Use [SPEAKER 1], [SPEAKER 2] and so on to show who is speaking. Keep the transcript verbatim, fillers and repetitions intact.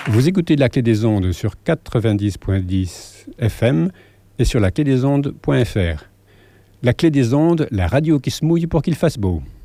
[SPEAKER 1] Vous écoutez La Clé des Ondes sur quatre-vingt-dix virgule dix F M et sur la clé des ondes point F R. La Clé des Ondes, la radio qui se mouille pour qu'il fasse beau.